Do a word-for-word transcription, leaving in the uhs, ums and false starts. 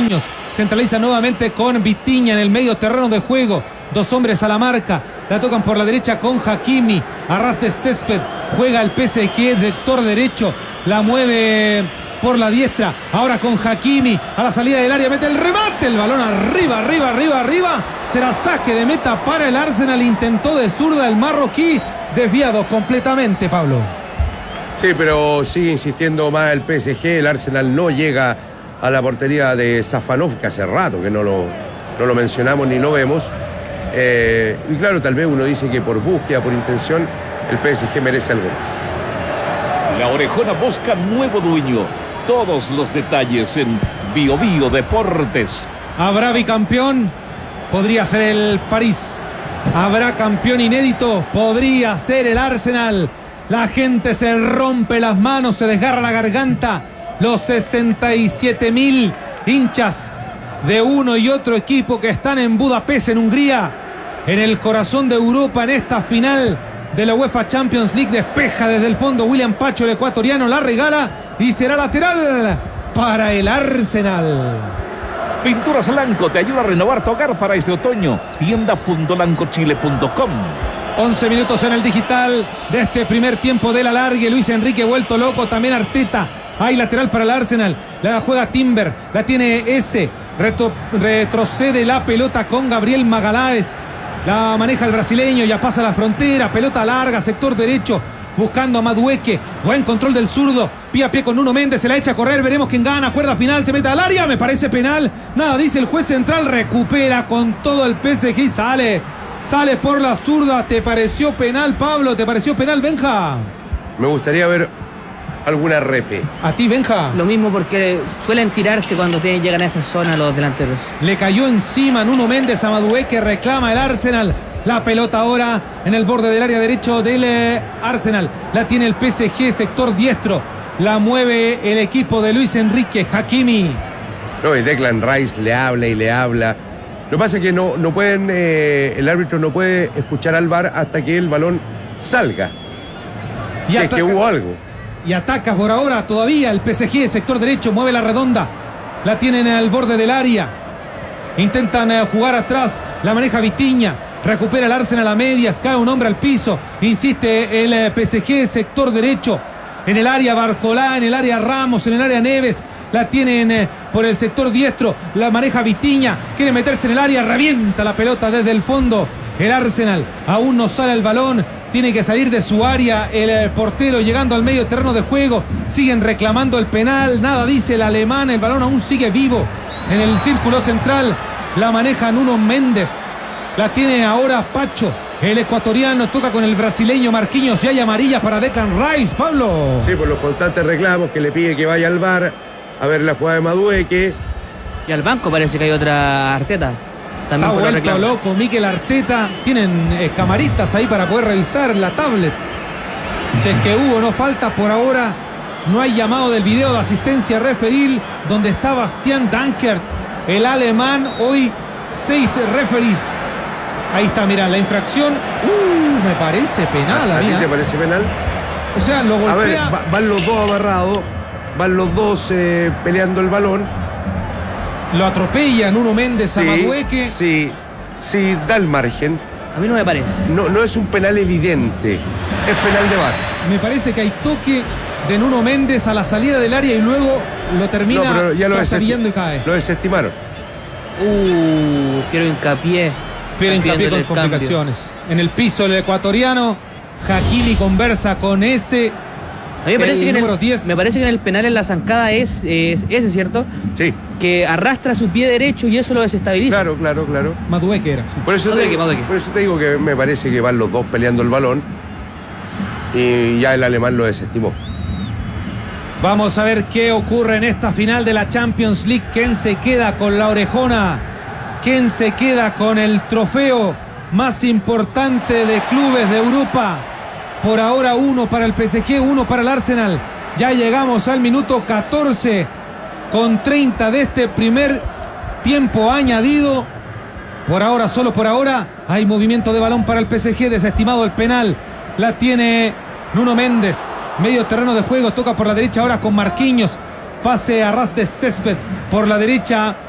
Marquinhos. Centraliza nuevamente con Vitinha en el medio terreno de juego. Dos hombres a la marca. La tocan por la derecha con Hakimi. A ras de césped. Juega el P S G, sector derecho. La mueve por la diestra. Ahora con Hakimi. A la salida del área. Mete el remate. El balón arriba, arriba, arriba, arriba. Será saque de meta para el Arsenal. Intentó de zurda el marroquí. Desviado completamente, Pablo. Sí, pero sigue insistiendo más el P S G. El Arsenal no llega a la portería de Safanov, que hace rato que no lo, no lo mencionamos ni lo vemos. Eh, y claro, tal vez uno dice que por búsqueda, por intención, el P S G merece algo más. La Orejona busca nuevo dueño. Todos los detalles en Bio Bio Deportes. ¿Habrá bicampeón? Podría ser el París. ¿Habrá campeón inédito? Podría ser el Arsenal. La gente se rompe las manos, se desgarra la garganta. Los sesenta y siete mil hinchas de uno y otro equipo que están en Budapest, en Hungría, en el corazón de Europa, en esta final de la UEFA Champions League. Despeja desde el fondo William Pacho, el ecuatoriano, la regala y será lateral para el Arsenal. Pinturas Lanco te ayuda a renovar tu hogar para este otoño. tienda punto lancochile punto com. once minutos en el digital de este primer tiempo del alargue. Luis Enrique vuelto loco, también Arteta. Hay lateral para el Arsenal. La juega Timber, la tiene ese. Retro, retrocede la pelota con Gabriel Magalhães. La maneja el brasileño, ya pasa la frontera. Pelota larga, sector derecho. Buscando a Madueque. Buen control del zurdo. Pie a pie con Nuno Méndez. Se la echa a correr. Veremos quién gana. Cuerda final. Se mete al área. Me parece penal. Nada, dice el juez central. Recupera con todo el P S G y sale. Sale por la zurda. ¿Te pareció penal, Pablo? ¿Te pareció penal, Benja? Me gustaría ver alguna repe. ¿A ti, Benja? Lo mismo, porque suelen tirarse cuando te llegan a esa zona los delanteros. Le cayó encima Nuno Méndez a Madueque. Reclama el Arsenal. La pelota ahora en el borde del área derecho del eh, Arsenal. La tiene el P S G, sector diestro. La mueve el equipo de Luis Enrique. Hakimi. No, y Declan Rice le habla y le habla. Lo que pasa es que no, no pueden, eh, el árbitro no puede escuchar al V A R hasta que el balón salga. Y si ataca, es que hubo algo. Y ataca por ahora todavía el P S G, sector derecho, mueve la redonda. La tienen al borde del área. Intentan eh, jugar atrás, la maneja Vitinha. Recupera el Arsenal a medias, cae un hombre al piso. Insiste el eh, P S G, sector derecho. En el área Barcolá, en el área Ramos, en el área Neves. La tienen eh, por el sector diestro. La maneja Vitinha. Quiere meterse en el área. Revienta la pelota desde el fondo. El Arsenal aún no sale el balón. Tiene que salir de su área el eh, portero llegando al medio terreno de juego. Siguen reclamando el penal. Nada dice el alemán. El balón aún sigue vivo en el círculo central. La maneja Nuno Méndez. La tiene ahora Pacho. El ecuatoriano toca con el brasileño Marquinhos. Y hay amarilla para Declan Rice, Pablo. Sí, por los constantes reclamos que le pide que vaya al V A R a ver la jugada de Madueque. Y al banco parece que hay otra Arteta. También Está vuelto loco Mikel Arteta. Tienen eh, camaritas ahí para poder revisar la tablet. Si es que hubo, no falta por ahora. No hay llamado del video de asistencia referil donde está Bastian Dankert, el alemán. Hoy seis referees. Ahí está, mira, la infracción. Uh, me parece penal. ¿A, a ti mía. te parece penal? O sea, lo golpea. A ver, va, van los dos amarrados. Van los dos eh, peleando el balón. Lo atropella Nuno Méndez sí, a Madueque. Sí, sí, da el margen. A mí no me parece. No, no es un penal evidente. Es penal de V A R. Me parece que hay toque de Nuno Méndez a la salida del área y luego lo termina No, pero ya lo trastabillando y cae. Lo desestimaron. Uh, quiero hincapié. Pero hincapié con el complicaciones. En el piso el ecuatoriano. Hakimi conversa con ese. A mí me parece, que en el, diez. me parece que en el penal en la zancada es, es ese, ¿cierto? Sí. Que arrastra su pie derecho y eso lo desestabiliza. Claro, claro, claro. Madueque era. Sí. Por eso, Madueque, te, Madueque. por eso te digo que me parece que van los dos peleando el balón. Y ya el alemán lo desestimó. Vamos a ver qué ocurre en esta final de la Champions League. ¿Quién se queda con la orejona? ¿Quién se queda con el trofeo más importante de clubes de Europa? Por ahora uno para el P S G, uno para el Arsenal. Ya llegamos al minuto catorce con treinta de este primer tiempo añadido. Por ahora, solo por ahora, hay movimiento de balón para el P S G. Desestimado el penal. La tiene Nuno Méndez. Medio terreno de juego, toca por la derecha ahora con Marquinhos. Pase a ras de césped por la derecha.